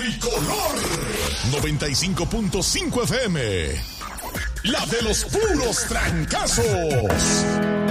Tricolor 95.5 FM. La de los puros trancazos.